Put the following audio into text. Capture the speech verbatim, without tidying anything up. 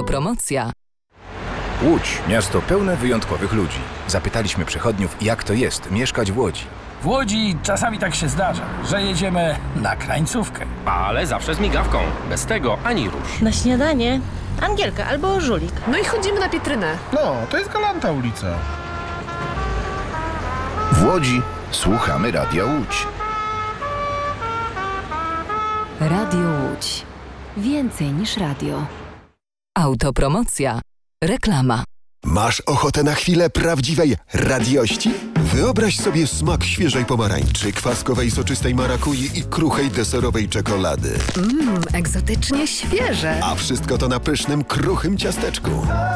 Autopromocja. Łódź, miasto pełne wyjątkowych ludzi. Zapytaliśmy przechodniów, jak to jest mieszkać w Łodzi. W Łodzi czasami tak się zdarza, że jedziemy na krańcówkę. Ale zawsze z migawką. Bez tego ani rusz. Na śniadanie Angielka albo Żulik. No i chodzimy na Pietrynę. No, to jest Galanta ulica. W Łodzi słuchamy Radia Łódź. Radio Łódź. Więcej niż radio. Autopromocja. Reklama. Masz ochotę na chwilę prawdziwej radiości? Wyobraź sobie smak świeżej pomarańczy, kwaskowej soczystej marakui i kruchej deserowej czekolady. Mmm, egzotycznie świeże. A wszystko to na pysznym, kruchym ciasteczku.